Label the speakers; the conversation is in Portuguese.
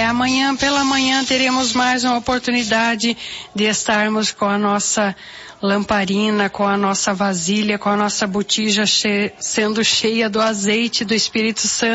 Speaker 1: Amanhã pela manhã teremos mais uma oportunidade de estarmos com a nossa lamparina, com a nossa vasilha, com a nossa botija sendo cheia do azeite do Espírito Santo.